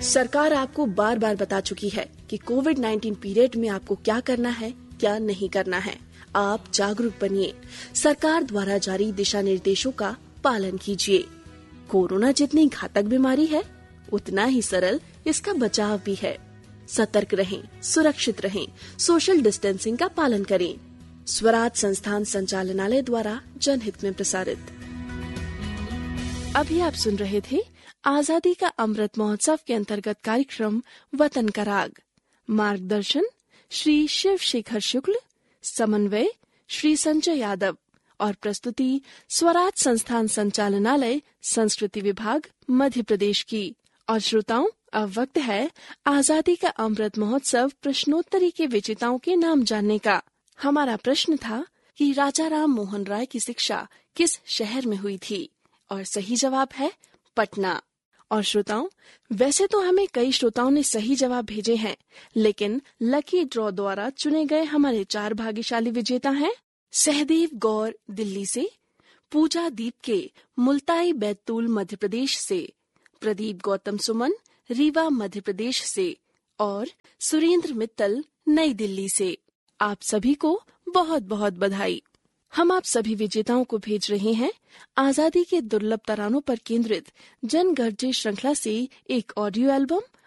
सरकार आपको बार बार बता चुकी है कि कोविड-19 पीरियड में आपको क्या करना है, क्या नहीं करना है। आप जागरूक बनिए, सरकार द्वारा जारी दिशा निर्देशों का पालन कीजिए। कोरोना जितनी घातक बीमारी है, उतना ही सरल इसका बचाव भी है। सतर्क रहें, सुरक्षित रहें, सोशल डिस्टेंसिंग का पालन करें। स्वराज संस्थान संचालनालय द्वारा जनहित में प्रसारित। अभी आप सुन रहे थे आजादी का अमृत महोत्सव के अंतर्गत कार्यक्रम वतन का राग। मार्गदर्शन श्री शिव शेखर शुक्ल, समन्वय श्री संजय यादव और प्रस्तुति स्वराज संस्थान संचालनालय संस्कृति विभाग मध्य प्रदेश की। और श्रोताओं, अब वक्त है आजादी का अमृत महोत्सव प्रश्नोत्तरी के विजेताओं के नाम जानने का। हमारा प्रश्न था कि राजा राम मोहन राय की शिक्षा किस शहर में हुई थी, और सही जवाब है पटना। और श्रोताओं, वैसे तो हमें कई श्रोताओं ने सही जवाब भेजे हैं, लेकिन लकी ड्रॉ द्वारा चुने गए हमारे 4 भाग्यशाली विजेता हैं सहदेव गौर दिल्ली से, पूजा दीप के मुल्ताई बैतूल मध्य प्रदेश से, प्रदीप गौतम सुमन रीवा मध्य प्रदेश से और सुरेंद्र मित्तल नई दिल्ली से। आप सभी को बहुत बहुत बधाई। हम आप सभी विजेताओं को भेज रहे हैं आजादी के दुर्लभ तरानों पर केंद्रित जन गर्जे श्रृंखला से एक ऑडियो एल्बम